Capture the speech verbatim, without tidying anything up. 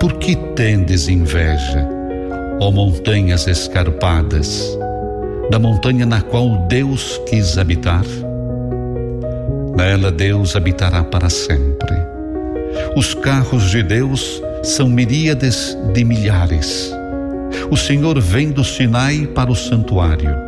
Por que tendes inveja, ó montanhas escarpadas, da montanha na qual Deus quis habitar? Nela Deus habitará para sempre. Os carros de Deus são miríades de milhares. O Senhor vem do Sinai para o santuário.